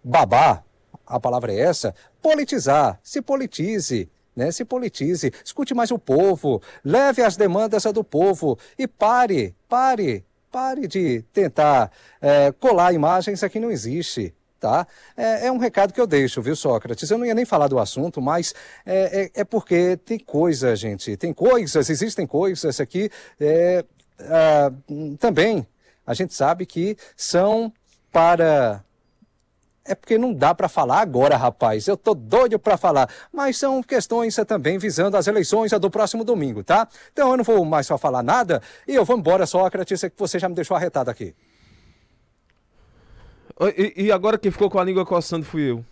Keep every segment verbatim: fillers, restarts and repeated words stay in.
babar, a palavra é essa, politizar, se politize. Né, se politize, escute mais o povo, leve as demandas do povo e pare, pare, pare de tentar é, colar imagens a que não existe, tá? É, é um recado que eu deixo, viu, Sócrates? Eu não ia nem falar do assunto, mas é, é, é porque tem coisa, gente, tem coisas, existem coisas aqui é, ah, também, a gente sabe que são para... É porque não dá para falar agora, rapaz. Eu tô doido para falar. Mas são questões também visando as eleições do próximo domingo, tá? Então eu não vou mais só falar nada e eu vou embora, Sócrates, que você já me deixou arretado aqui. E, e agora quem ficou com a língua coçando fui eu.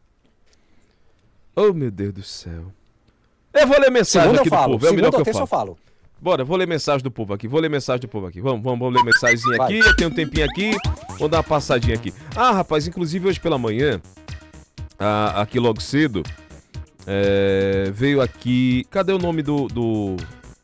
Oh, meu Deus do céu. Eu vou ler mensagem Segundo aqui eu falo, do povo. É o melhor que eu terça falo. eu falo. Bora, vou ler mensagem do povo aqui. Vou ler mensagem do povo aqui. Vamos, vamos, vamos ler mensagenzinha aqui. Eu tenho um tempinho aqui. Vou dar uma passadinha aqui. Ah, rapaz, inclusive hoje pela manhã, ah, aqui logo cedo, é, veio aqui... Cadê o nome do, do...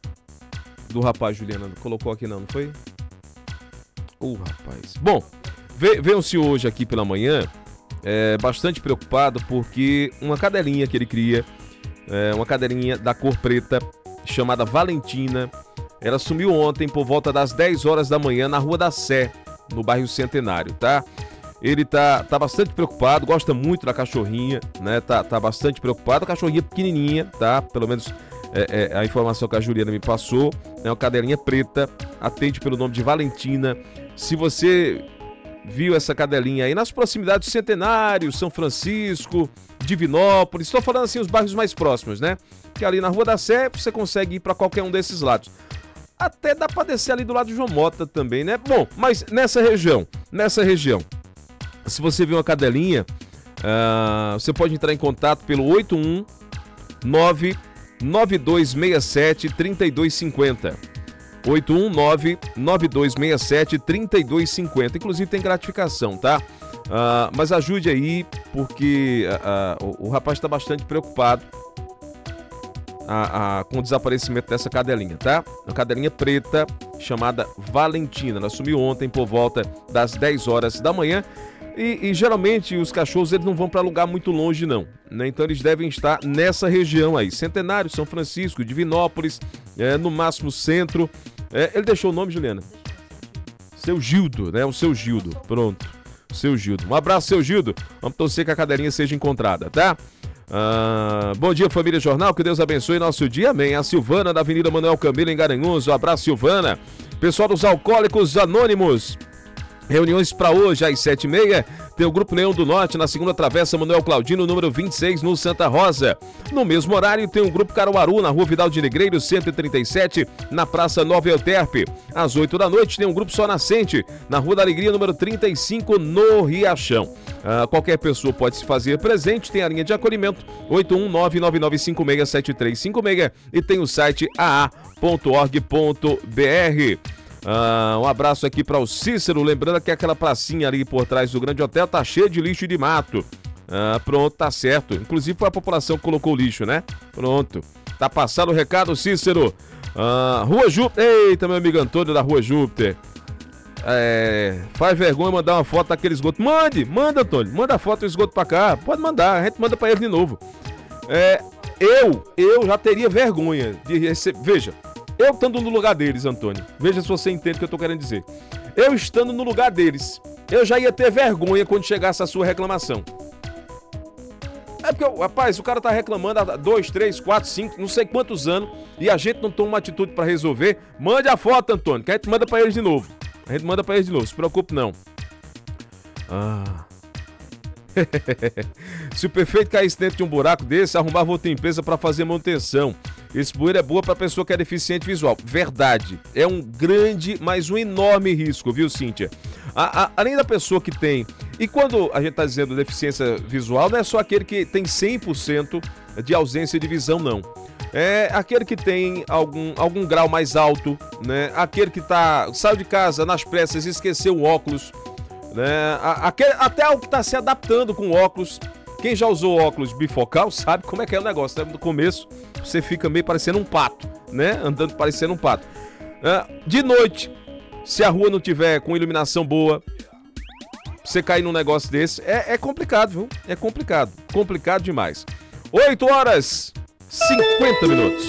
Do rapaz, Juliana? Colocou aqui não, não foi? Ô, uh, rapaz. Bom, veio, veio um senhor hoje aqui pela manhã, é, bastante preocupado porque uma cadelinha que ele cria, é, uma cadelinha da cor preta, chamada Valentina, ela sumiu ontem por volta das dez horas da manhã na Rua da Sé, no bairro Centenário, tá? Ele tá, tá bastante preocupado, gosta muito da cachorrinha, né? Tá, tá bastante preocupado, a cachorrinha pequenininha, tá? Pelo menos é, é, a informação que a Juliana me passou, é uma cadelinha preta, atende pelo nome de Valentina. Se você viu essa cadelinha aí nas proximidades do Centenário, São Francisco, Divinópolis, estou falando assim os bairros mais próximos, né? Que ali na Rua da Sé você consegue ir para qualquer um desses lados. Até dá para descer ali do lado de João Mota também, né? Bom, mas nessa região, nessa região, se você vê uma cadelinha, uh, você pode entrar em contato pelo oito um nove nove dois seis sete três dois cinco zero. oito um nove nove dois seis sete três dois cinco zero. Inclusive tem gratificação, tá? Uh, mas ajude aí, porque uh, uh, o, o rapaz está bastante preocupado uh, uh, com o desaparecimento dessa cadelinha, tá? Uma cadelinha preta chamada Valentina. Ela sumiu ontem por volta das dez horas da manhã. E, e geralmente os cachorros eles não vão para lugar muito longe não, né? Então eles devem estar nessa região aí, Centenário, São Francisco, Divinópolis, é, no máximo centro. É, ele deixou o nome, Juliana? Seu Gildo, né? O seu Gildo, pronto, o seu Gildo. Um abraço, seu Gildo, vamos torcer que a cadelinha seja encontrada, tá? Ah, bom dia, família Jornal, que Deus abençoe nosso dia, amém. A Silvana da Avenida Manuel Camilo em Garanhuns, um abraço, Silvana. Pessoal dos Alcoólicos Anônimos, reuniões para hoje às sete e meia, tem o Grupo Leão do Norte na segunda travessa Manuel Claudino, número vinte e seis, no Santa Rosa. No mesmo horário tem o Grupo Caruaru, na Rua Vidal de Negreiro, cento e trinta e sete, na Praça Nova Euterpe. Às oito da noite tem um Grupo Só Nascente, na Rua da Alegria, número trinta e cinco, no Riachão. Ah, qualquer pessoa pode se fazer presente, tem a linha de acolhimento oito um nove nove nove cinco seis sete três cinco seis e tem o site a a ponto org ponto b r. Ah, um abraço aqui para o Cícero, lembrando que aquela pracinha ali por trás do Grande Hotel tá cheia de lixo e de mato. Ah, pronto, tá certo. Inclusive foi a população que colocou o lixo, né? Pronto. Tá passado o recado, Cícero. Ah, Rua Júpiter. Eita, meu amigo Antônio da Rua Júpiter. É, faz vergonha mandar uma foto daquele esgoto. Mande, manda, Antônio. Manda a foto do esgoto pra cá. Pode mandar, a gente manda pra ele de novo. É, eu, eu já teria vergonha de receber. Veja. Eu estando no lugar deles, Antônio, veja se você entende o que eu tô querendo dizer. Eu estando no lugar deles, eu já ia ter vergonha quando chegasse a sua reclamação. É porque, rapaz, o cara tá reclamando há dois, três, quatro, cinco, não sei quantos anos, e a gente não toma uma atitude pra resolver. Mande a foto, Antônio, que a gente manda pra eles de novo. A gente manda pra eles de novo, se preocupe não. Ah... Se o prefeito caísse dentro de um buraco desse, arrumava outra empresa para fazer manutenção. Esse bueiro é boa para pessoa que é deficiente visual. Verdade. É um grande, mas um enorme risco, viu, Cíntia? A, a, além da pessoa que tem... E quando a gente está dizendo deficiência visual, não é só aquele que tem cem por cento de ausência de visão, não. É aquele que tem algum, algum grau mais alto, né? Aquele que tá, saiu de casa nas pressas e esqueceu o óculos, né? Aquele, até o que está se adaptando com óculos. Quem já usou óculos bifocal sabe como é que é o negócio, né? No começo você fica meio parecendo um pato, né? Andando parecendo um pato. De noite, se a rua não tiver com iluminação boa, você cair num negócio desse é, é complicado, viu? É complicado. Complicado demais. oito horas, cinquenta minutos.